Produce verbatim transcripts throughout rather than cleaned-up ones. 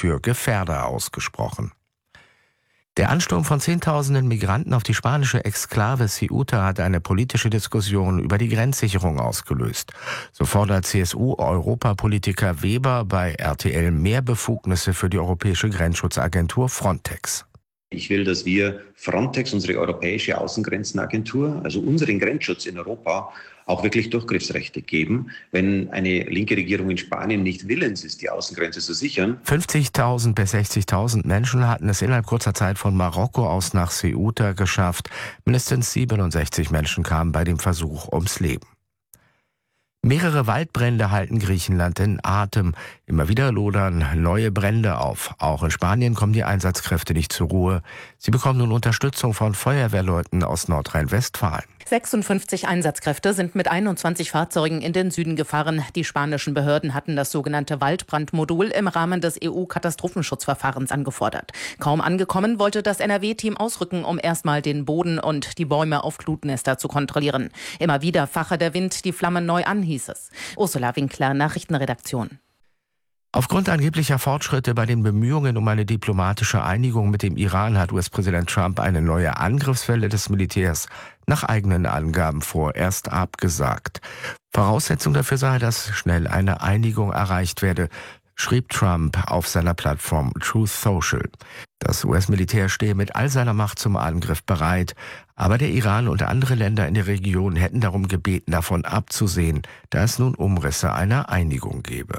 für Gefährder ausgesprochen. Der Ansturm von Zehntausenden Migranten auf die spanische Exklave Ceuta hat eine politische Diskussion über die Grenzsicherung ausgelöst. So fordert C S U-Europapolitiker Weber bei R T L mehr Befugnisse für die europäische Grenzschutzagentur Frontex. Ich will, dass wir Frontex, unsere europäische Außengrenzenagentur, also unseren Grenzschutz in Europa, auch wirklich Durchgriffsrechte geben, wenn eine linke Regierung in Spanien nicht willens ist, die Außengrenze zu sichern. fünfzigtausend bis sechzigtausend Menschen hatten es innerhalb kurzer Zeit von Marokko aus nach Ceuta geschafft. Mindestens siebenundsechzig Menschen kamen bei dem Versuch ums Leben. Mehrere Waldbrände halten Griechenland in Atem. Immer wieder lodern neue Brände auf. Auch in Spanien kommen die Einsatzkräfte nicht zur Ruhe. Sie bekommen nun Unterstützung von Feuerwehrleuten aus Nordrhein-Westfalen. sechsundfünfzig Einsatzkräfte sind mit einundzwanzig Fahrzeugen in den Süden gefahren. Die spanischen Behörden hatten das sogenannte Waldbrandmodul im Rahmen des E U-Katastrophenschutzverfahrens angefordert. Kaum angekommen, wollte das N R W-Team ausrücken, um erstmal den Boden und die Bäume auf Glutnester zu kontrollieren. Immer wieder fache der Wind die Flammen neu an, hieß es. Ursula Winkler, Nachrichtenredaktion. Aufgrund angeblicher Fortschritte bei den Bemühungen um eine diplomatische Einigung mit dem Iran hat U S-Präsident Trump eine neue Angriffswelle des Militärs nach eigenen Angaben vorerst abgesagt. Voraussetzung dafür sei, dass schnell eine Einigung erreicht werde, schrieb Trump auf seiner Plattform Truth Social. Das U S-Militär stehe mit all seiner Macht zum Angriff bereit, aber der Iran und andere Länder in der Region hätten darum gebeten, davon abzusehen, da es nun Umrisse einer Einigung gebe.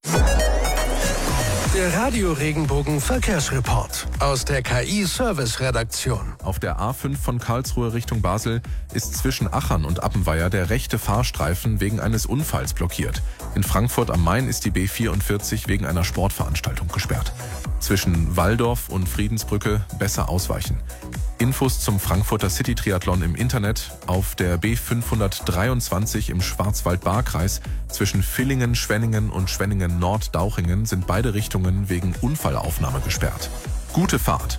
Der Radio-Regenbogen Verkehrsreport aus der K I-Service-Redaktion. Auf der A fünf von Karlsruhe Richtung Basel ist zwischen Achern und Appenweier der rechte Fahrstreifen wegen eines Unfalls blockiert. In Frankfurt am Main ist die B vierundvierzig wegen einer Sportveranstaltung gesperrt. Zwischen Walldorf und Friedensbrücke besser ausweichen. Infos zum Frankfurter City-Triathlon im Internet auf der B fünfhundertdreiundzwanzig im Schwarzwald-Baar-Kreis. Zwischen Villingen, Schwenningen und Schwenningen-Nord-Dauchingen sind beide Richtungen wegen Unfallaufnahme gesperrt. Gute Fahrt!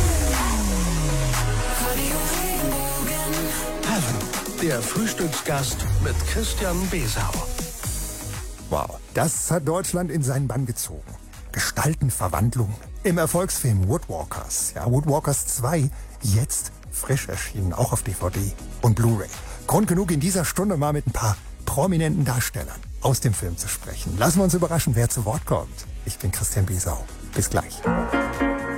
Heaven, der Frühstücksgast mit Christian Besau. Wow, das hat Deutschland in seinen Bann gezogen. Gestaltenverwandlung. Im Erfolgsfilm Woodwalkers. Ja, Woodwalkers zwei, jetzt frisch erschienen, auch auf D V D und Blu-ray. Grund genug, in dieser Stunde mal mit ein paar prominenten Darstellern aus dem Film zu sprechen. Lassen wir uns überraschen, wer zu Wort kommt. Ich bin Christian Besau. Bis gleich.